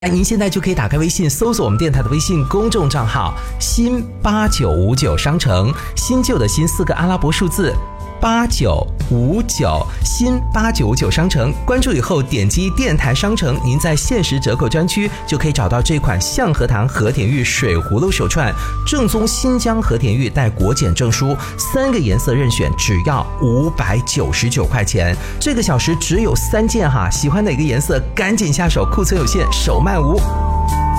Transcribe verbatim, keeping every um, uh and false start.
您现在就可以打开微信，搜索我们电台的微信公众账号新八九五九商城，新旧的新四个阿拉伯数字八九五九，新八九五九商城。关注以后点击电台商城，您在限时折扣专区就可以找到这款象和堂和田玉水葫芦手串，正宗新疆和田玉，带国检证书，三个颜色任选，只要五百九十九块钱。这个小时只有三件哈，喜欢哪个颜色赶紧下手，库存有限，手慢无。